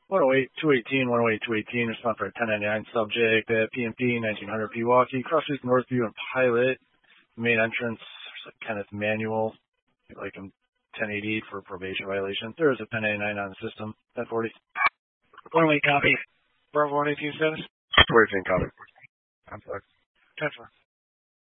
108, 218, 108, 218, respond for a 1099 subject at PMP 1900 Pewaukee, crosses Northview and Pilot. Main entrance, Kenneth Manuel, like him 1080 for probation violation. There is a 1099 on the system, 1040. 108 copy. Bravo 118 status? 118 copy. I'm sorry. 10-4.